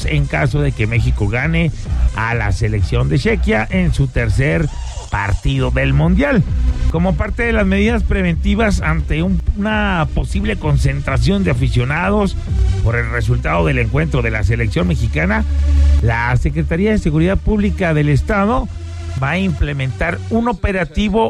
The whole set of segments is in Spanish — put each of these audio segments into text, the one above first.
puntos en caso de que México gane a la selección de Chequia en su tercer partido del Mundial. Como parte de las medidas preventivas ante una posible concentración de aficionados por el resultado del encuentro de la selección mexicana, la Secretaría de Seguridad Pública del Estado va a implementar un operativo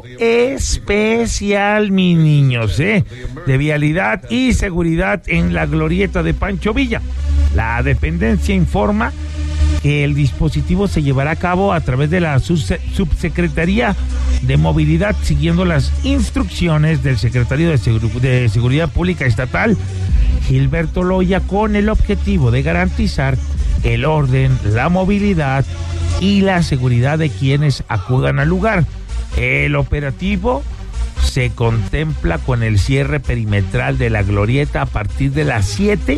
especial, mis niños, de vialidad y seguridad en la glorieta de Pancho Villa. La dependencia informa que el dispositivo se llevará a cabo a través de la Subsecretaría de Movilidad, siguiendo las instrucciones del secretario de Seguridad Pública Estatal, Gilberto Loya, con el objetivo de garantizar el orden, la movilidad y la seguridad de quienes acudan al lugar. El operativo se contempla con el cierre perimetral de la glorieta a partir de las 7,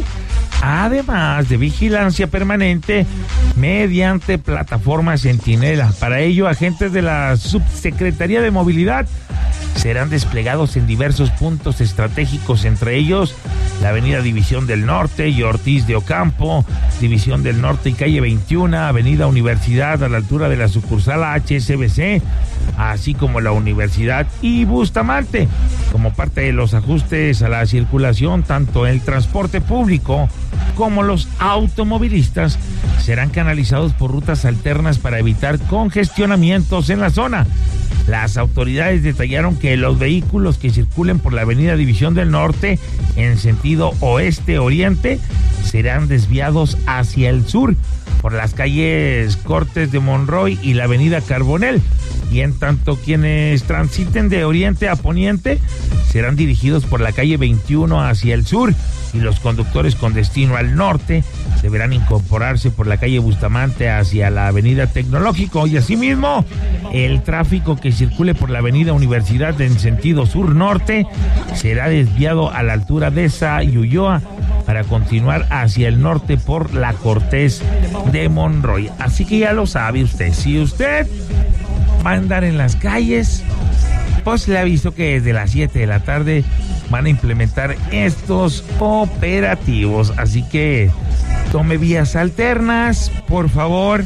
además de vigilancia permanente mediante plataforma Centinela. Para ello, agentes de la Subsecretaría de Movilidad serán desplegados en diversos puntos estratégicos, entre ellos la avenida División del Norte y Ortiz de Ocampo, División del Norte y calle 21, avenida Universidad a la altura de la sucursal HSBC, así como la Universidad y Bustamante. Como parte de los ajustes a la circulación, tanto el transporte público como los automovilistas serán canalizados por rutas alternas para evitar congestionamientos en la zona. Las autoridades detallaron que los vehículos que circulen por la avenida División del Norte en sentido oeste-oriente serán desviados hacia el sur por las calles Cortes de Monroy y la avenida Carbonell, y en tanto quienes transiten de oriente a poniente serán dirigidos por la calle 21 hacia el sur, y los conductores con destino al norte deberán incorporarse por la calle Bustamante hacia la avenida Tecnológico, y asimismo el tráfico que circule por la avenida Universidad en sentido sur-norte será desviado a la altura de esa y Ulloa para continuar hacia el norte por la Cortés de Monroy. Así que ya lo sabe usted, si usted va a andar en las calles, pues le aviso que desde las 7 de la tarde van a implementar estos operativos. Así que tome vías alternas, por favor,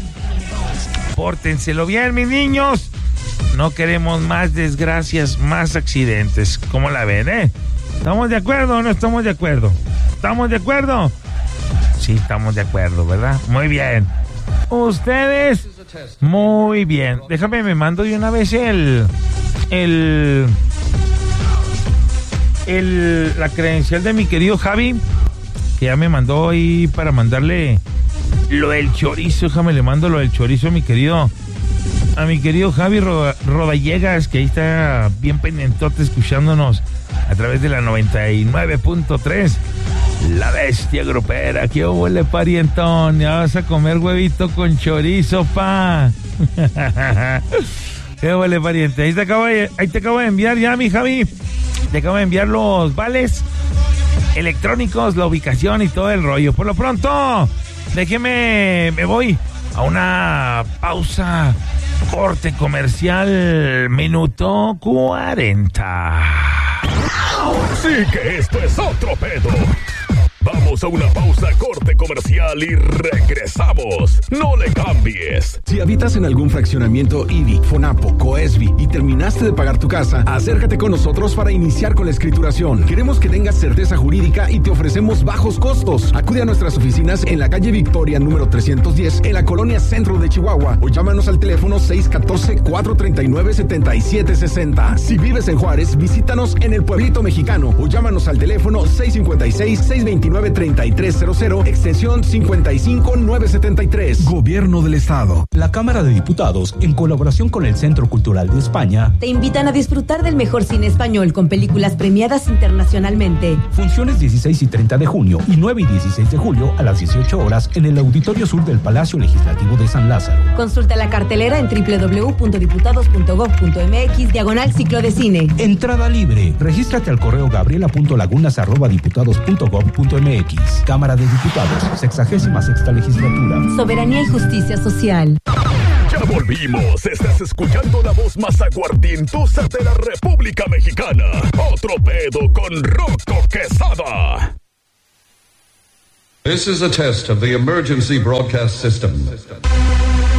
pórtenselo bien, mis niños. No queremos más desgracias, más accidentes. ¿Cómo la ven, ¿Estamos de acuerdo o no estamos de acuerdo? ¿Estamos de acuerdo? Sí, estamos de acuerdo, ¿verdad? Muy bien. Ustedes, muy bien. Déjame, me mando de una vez la credencial de mi querido Javi, que ya me mandó ahí para mandarle lo del chorizo. Déjame, le mando lo del chorizo a mi querido Javi Rodallegas, que ahí está bien pendientote escuchándonos a través de la 99.3. La bestia grupera. ¿Qué huele, parientón? Ya vas a comer huevito con chorizo, pa. ¿Qué huele, pariente? Ahí te acabo de enviar ya, mi Javi. Te acabo de enviar los vales electrónicos, la ubicación y todo el rollo. Por lo pronto, déjeme, me voy a una pausa, corte comercial, minuto 40. Sí que esto es otro pedo. Vamos a una pausa, corte comercial y regresamos. No le cambies. Si habitas en algún fraccionamiento IDI, FONAPO, COESBI y terminaste de pagar tu casa, acércate con nosotros para iniciar con la escrituración. Queremos que tengas certeza jurídica y te ofrecemos bajos costos. Acude a nuestras oficinas en la calle Victoria número 310 en la colonia Centro de Chihuahua o llámanos al teléfono 614-439-7760. Si vives en Juárez, visítanos en el Pueblito Mexicano o llámanos al teléfono 656-629-3300, extensión 55973. Gobierno del Estado. La Cámara de Diputados, en colaboración con el Centro Cultural de España, te invitan a disfrutar del mejor cine español con películas premiadas internacionalmente. Funciones 16 y 30 de junio y 9 y 16 de julio a las 18 horas en el Auditorio Sur del Palacio Legislativo de San Lázaro. Consulta la cartelera en www.diputados.gov.mx/ciclo de cine. Entrada libre. Regístrate al correo gabriela.lagunas@diputados.gov.mx. Cámara de Diputados, 66ª legislatura. Soberanía y justicia social. Ya volvimos. Estás escuchando la voz más aguardientosa de la República Mexicana. Otro pedo con Rocco Quesada. This is a test of the emergency broadcast system.